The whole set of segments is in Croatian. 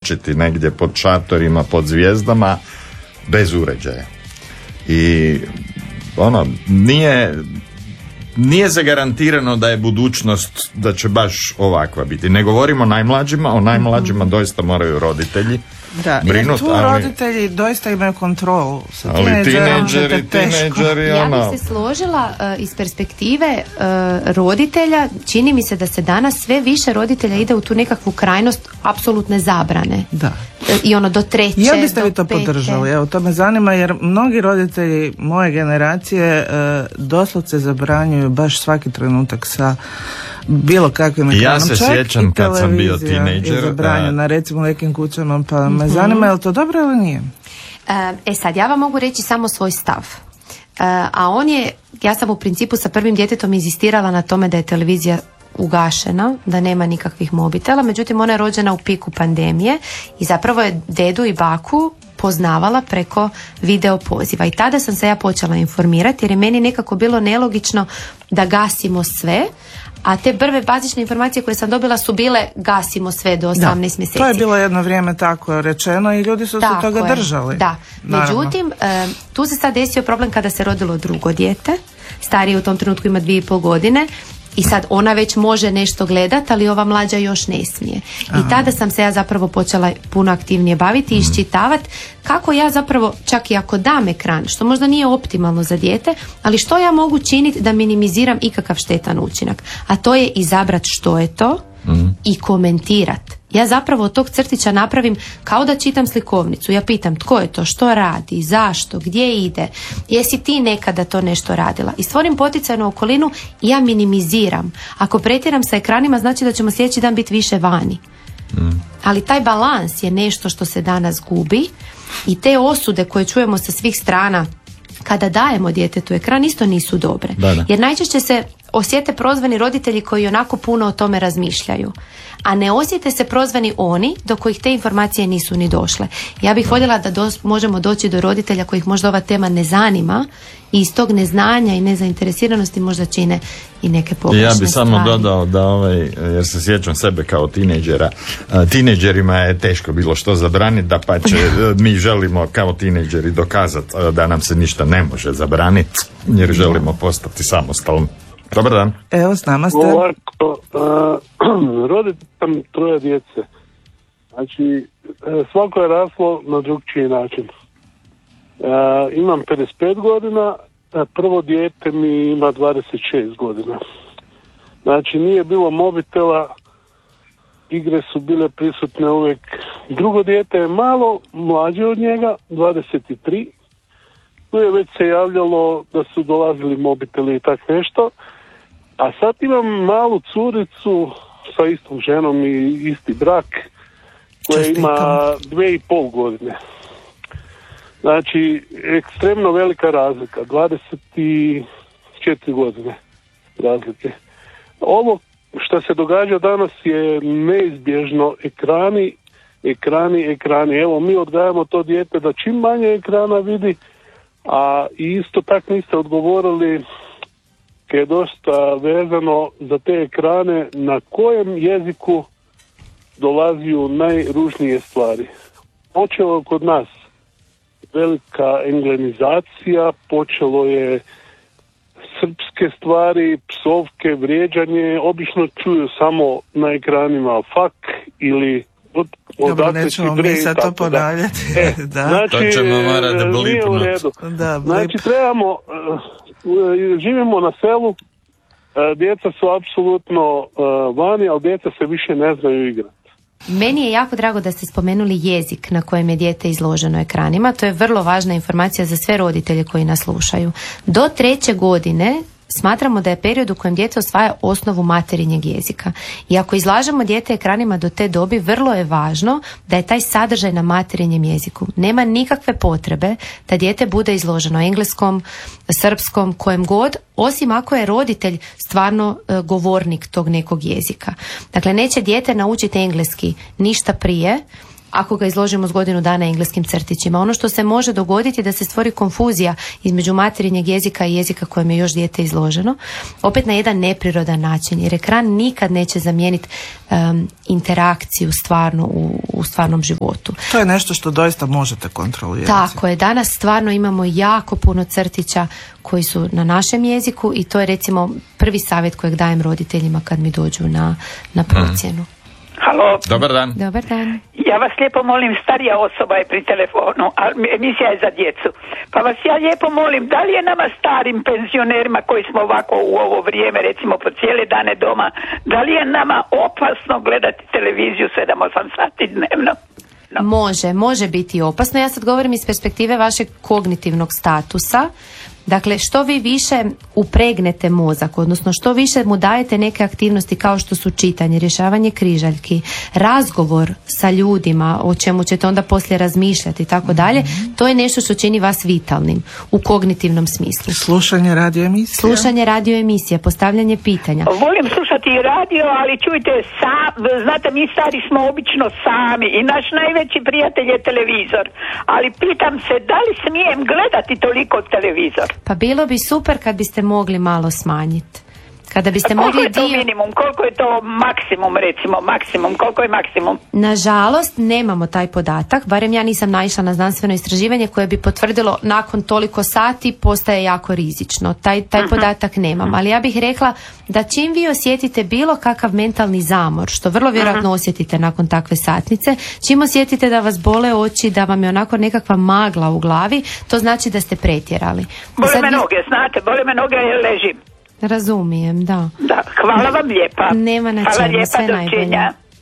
švršćiti negdje pod šatorima, pod zvijezdama, bez uređaja. I nije zagarantirano da je budućnost da će baš ovakva biti. Ne govorimo o najmlađima doista moraju roditelji brinuti. Tu roditelji doista imaju kontrolu. Ali tinejdžeri ja bih se složila iz perspektive roditelja. Čini mi se da se danas sve više roditelja ide u tu nekakvu krajnost apsolutne zabrane. Da. I do 3. Ja biste vi to podržali? Evo, to me zanima jer mnogi roditelji moje generacije doslovce zabranjuju baš svaki trenutak sa bilo kakvim ekranom. Ja se sjećam kad sam bio tinejdžer. Je zabranjena recimo u nekim kućama, pa me zanima je li to dobro ili nije? Sad, ja vam mogu reći samo svoj stav. A ja sam u principu sa prvim djetetom inzistirala na tome da je televizija ugašena, da nema nikakvih mobitela, međutim ona je rođena u piku pandemije i zapravo je dedu i baku poznavala preko video poziva i tada sam se ja počela informirati jer je meni nekako bilo nelogično da gasimo sve, a te prve bazične informacije koje sam dobila su bile gasimo sve do 18 mjeseci. To je bilo jedno vrijeme tako rečeno i ljudi su se toga držali. Da, međutim tu se sad desio problem kada se rodilo drugo dijete, starije u tom trenutku ima 2,5 godine i sad ona već može nešto gledat, ali ova mlađa još ne smije. I tada sam se ja zapravo počela puno aktivnije baviti i iščitavati kako ja zapravo, čak i ako dam ekran, što možda nije optimalno za dijete, ali što ja mogu činiti da minimiziram ikakav štetan učinak. A to je izabrat što je to i komentirat. Ja zapravo od tog crtića napravim kao da čitam slikovnicu. Ja pitam tko je to, što radi, zašto, gdje ide, jesi ti nekada to nešto radila. I stvorim poticajnu okolinu i ja minimiziram. Ako pretjeram sa ekranima znači da ćemo sljedeći dan biti više vani. Ali taj balans je nešto što se danas gubi i te osude koje čujemo sa svih strana kada dajemo djetetu ekran isto nisu dobre. Da. Jer najčešće se osjete prozvani roditelji koji onako puno o tome razmišljaju. A ne osjete se prozvani oni do kojih te informacije nisu ni došle. Ja bih voljela da možemo doći do roditelja kojih možda ova tema ne zanima i iz tog neznanja i nezainteresiranosti možda čine i neke pogrešne stvari. Ja bih samo dodao da jer se sjećam sebe kao tinejdžera, tinejdžerima je teško bilo što zabraniti, da pa će mi želimo kao tinejdžeri dokazati da nam se ništa ne može zabraniti jer želimo postati samostalni. Dobar dan. Evo, s nama ste. Ovako, roditelj sam 3 djece. Znači, svako je raslo na drugčiji način. Imam 55 godina, prvo dijete mi ima 26 godina. Znači, nije bilo mobitela, igre su bile prisutne uvijek. Drugo dijete je malo mlađe od njega, 23. Tu je već se javljalo da su dolazili mobiteli i tak nešto. A sad imam malu curicu sa istom ženom i isti brak koja ima 2,5 godine. Znači, ekstremno velika razlika, 24 godine razlike. Ovo što se događa danas je neizbježno ekrani. Evo, mi odgajamo to dijete da čim manje ekrana vidi, a isto tak niste odgovorili je dosta vezano za te ekrane na kojem jeziku dolaziju najružnije stvari. Počelo kod nas velika englenizacija, počelo je srpske stvari, psovke, vrijeđanje, obično čuju samo na ekranima fuck ili dobro, nećemo mi sad to ponavljati. Znači, to ćemo morati blipnuti. Znači, trebamo... živimo na selu, djeca su apsolutno vani, ali djeca se više ne znaju igrati. Meni je jako drago da ste spomenuli jezik na kojem je dijete izloženo ekranima. To je vrlo važna informacija za sve roditelje koji nas slušaju. Do 3. godine smatramo da je period u kojem dijete osvaja osnovu materinjeg jezika. I ako izlažemo dijete ekranima do te dobi, vrlo je važno da je taj sadržaj na materinjem jeziku. Nema nikakve potrebe da dijete bude izloženo engleskom, srpskom, kojem god, osim ako je roditelj stvarno govornik tog nekog jezika. Dakle, neće dijete naučiti engleski ništa prije ako ga izložimo s godinu dana engleskim crtićima. Ono što se može dogoditi je da se stvori konfuzija između materinjeg jezika i jezika kojem je još dijete izloženo, opet na jedan neprirodan način, jer ekran nikad neće zamijeniti interakciju stvarno u stvarnom životu. To je nešto što doista možete kontrolirati. Tako je, danas stvarno imamo jako puno crtića koji su na našem jeziku i to je recimo prvi savjet kojeg dajem roditeljima kad mi dođu na procjenu. Halo. Dobar dan. Dobar dan. Ja vas lijepo molim, starija osoba je pri telefonu, a emisija je za djecu. Pa vas ja lijepo molim, da li je nama starim penzionerima koji smo ovako u ovo vrijeme, recimo po cijele dane doma, da li je nama opasno gledati televiziju 7-8 sati dnevno? No. Može biti opasno. Ja sad govorim iz perspektive vašeg kognitivnog statusa. Dakle, što vi više upregnete mozak, odnosno što više mu dajete neke aktivnosti kao što su čitanje, rješavanje križaljki, razgovor sa ljudima, o čemu ćete onda poslije razmišljati i tako dalje, to je nešto što čini vas vitalnim u kognitivnom smislu. Slušanje radio emisija, postavljanje pitanja. Volim slušati radio, ali čujte, znate, mi stari smo obično sami i naš najveći prijatelj je televizor, ali pitam se da li smijem gledati toliko televizor? Pa bilo bi super kad biste mogli malo smanjiti. Kada biste koliko mogli je to minimum, koliko je to maksimum, recimo, koliko je maksimum? Nažalost, nemamo taj podatak, barem ja nisam naišla na znanstveno istraživanje koje bi potvrdilo nakon toliko sati postaje jako rizično. Taj podatak nemam, ali ja bih rekla da čim vi osjetite bilo kakav mentalni zamor, što vrlo vjerojatno osjetite nakon takve satnice, čim osjetite da vas bole oči, da vam je onako nekakva magla u glavi, to znači da ste pretjerali. Bole me noge jer ležim. Razumijem, da. Da, hvala vam lijepa. Nema na čemu, sve najbolje.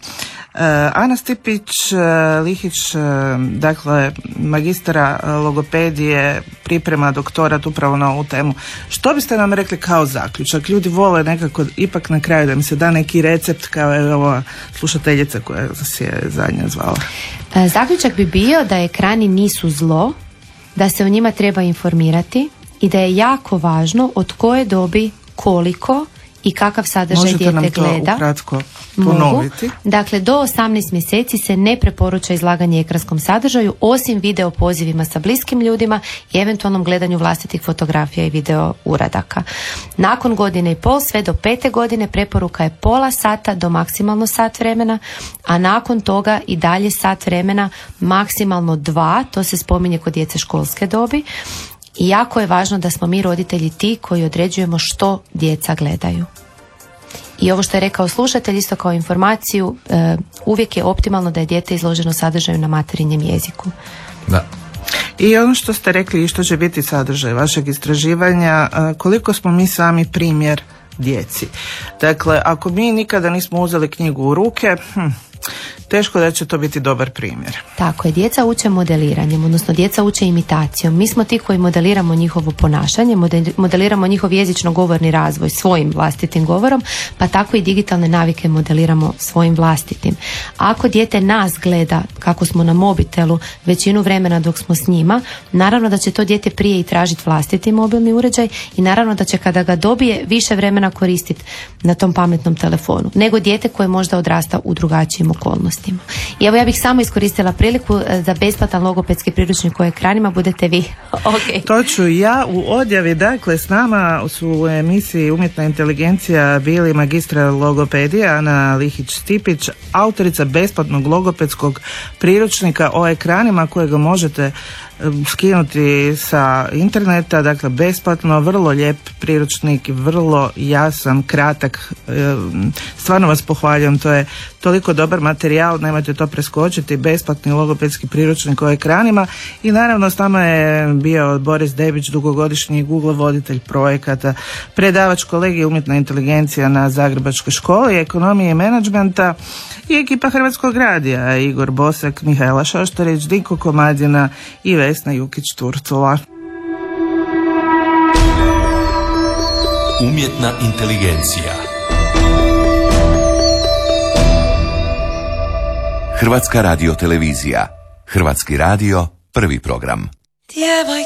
Ana Stipić-Lihić, dakle, magistra logopedije, priprema doktorat upravo na ovu temu. Što biste nam rekli kao zaključak? Ljudi vole nekako ipak na kraju da mi se da neki recept, kao je ova slušateljica koja se je zadnja zvala. Zaključak bi bio da ekrani nisu zlo, da se o njima treba informirati i da je jako važno od koje dobi, koliko i kakav sadržaj dijete gleda. Možete nam to ukratko ponoviti? Dakle, do 18 mjeseci se ne preporuča izlaganje ekranskom sadržaju osim video pozivima sa bliskim ljudima i eventualnom gledanju vlastitih fotografija i video uradaka. Nakon 1.5 godine sve do 5. godine preporuka je pola sata do maksimalno sat vremena, a nakon toga i dalje sat vremena, maksimalno 2, to se spominje kod djece školske dobi. I jako je važno da smo mi roditelji ti koji određujemo što djeca gledaju. I ovo što je rekao slušatelj, isto kao informaciju, uvijek je optimalno da je dijete izloženo sadržaju na materinjem jeziku. Da. I ono što ste rekli i što će biti sadržaj vašeg istraživanja, koliko smo mi sami primjer djeci. Dakle, ako mi nikada nismo uzeli knjigu u ruke, teško da će to biti dobar primjer. Tako je, djeca uče modeliranjem, odnosno djeca uče imitacijom. Mi smo ti koji modeliramo njihovo ponašanje, modeliramo njihov jezično-govorni razvoj svojim vlastitim govorom, pa tako i digitalne navike modeliramo svojim vlastitim. Ako dijete nas gleda kako smo na mobitelu većinu vremena dok smo s njima, naravno da će to dijete prije i tražiti vlastiti mobilni uređaj i naravno da će kada ga dobije više vremena koristiti na tom pametnom telefonu, nego dijete koje možda odrasta u drugačijim okolnostima. I evo ja bih samo iskoristila priliku za besplatan logopedski priručnik u ekranima, budete vi. Okay. To ću ja u odjavi, dakle s nama su u emisiji Umjetna inteligencija bili magistra logopedije Ana Lihić-Stipić, autorica besplatnog logopedskog priručnika o ekranima kojega možete skinuti sa interneta, dakle besplatno, vrlo lijep priručnik, vrlo jasan, kratak, stvarno vas pohvaljujem, to je toliko dobar materijal, nemojte to preskočiti, besplatni logopedski priručnik o ekranima. I naravno s nama je bio Boris Debić, dugogodišnji Google voditelj projekata, predavač kolegije Umjetna inteligencija na Zagrebačkoj školi ekonomije i menadžmenta i ekipa Hrvatskog radija, Igor Bosak, Mihajla Šoštarić, Dinko Komadina i Vesna Jukić-Turcula. Umjetna inteligencija. Hrvatska radiotelevizija. Hrvatski radio, prvi program.